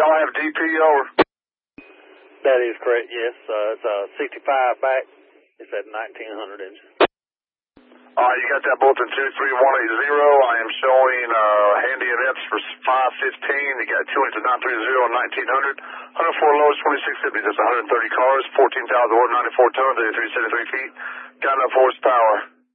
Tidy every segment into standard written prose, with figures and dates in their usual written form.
y'all have DP over? That is correct, yes. It's 65 back. It's at 1900 inches. You got that Bolton 23180. I am showing handy events for 515. You got 2 inches 930 on 1900. 104 loads, 2650. That's 130 cars, 14,194 tons, 8373 feet. Got enough horsepower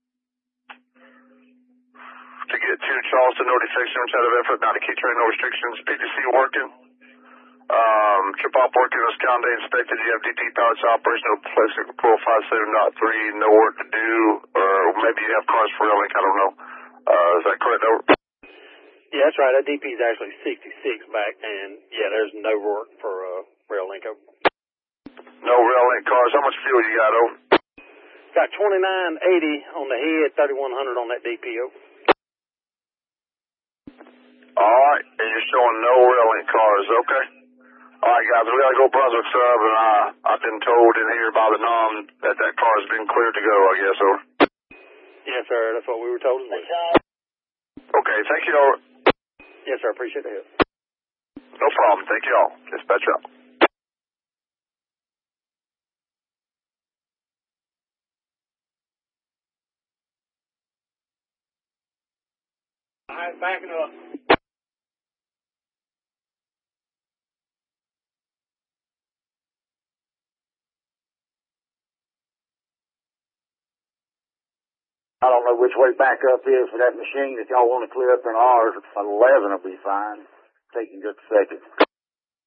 to get to Charleston. No defection, out of effort. Not a key train, no restrictions. PTC working. Trip-off working on Sconday inspected. You have DP pilots operational. Plastic Pro 57.3. No work to do. Or maybe you have cars for rail link. I don't know. Is that correct? Over? Yeah, that's right. That DP is actually 66 back, and yeah, there's no work for rail link over. No rail link cars. How much fuel you got over? Got 2980 on the head, 3100 on that DP over. Alright, and you're showing no rail link cars, okay. Alright guys, we gotta go Brunswick sub, and I've been told in here by the NOM that car has been cleared to go, I guess, over. Yes, sir, that's what we were told as well. Okay, thank you, over. Yes, sir, appreciate the help. No problem, thank you all. Dispatch out. Alright, backing up. I don't know which way back up is for that machine. If y'all want to clear up in ours, 11 will be fine. Taking just a second.